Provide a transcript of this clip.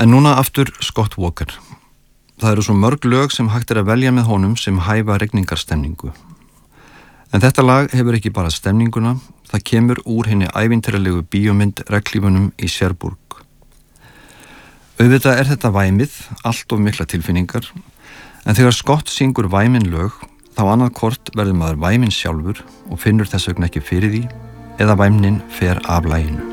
En núna aftur Scott Walker. Það eru svo mörg lög sem hægt að velja með honum sem hæfa rigningarstemningu. En þetta lag hefur ekki bara stemninguna, það kemur úr henni ævintýralegu bíómynd Regnhlífunum í Cherbourg. Auðvitað er þetta væmið, allt of mikla tilfinningar, en þegar Scott syngur væmin lög, þá annað hvort verður maður væmin sjálfur og finnur þess vegna ekki fyrir því, eða væmnin fer af laginu.